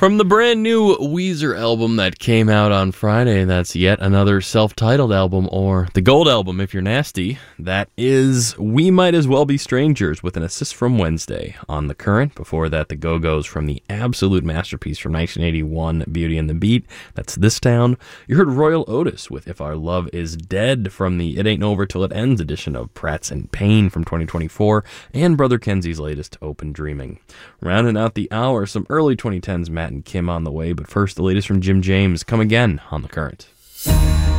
From the brand new Weezer album that came out on Friday, that's yet another self-titled album, or the Gold Album if you're nasty. That is We Might As Well Be Strangers with an assist from Wednesday on The Current. Before that, the Go-Go's from the absolute masterpiece from 1981, Beauty and the Beat. That's This Town. You heard Royal Otis with If Our Love Is Dead from the It Ain't Over Till It Ends edition of Pratt's and Payne from 2024, and Brother Kenzie's latest, Open Dreaming. Rounding out the hour, some early 2010s Matt and Kim on the way, but first the latest from Jim James, Come Again on The Current.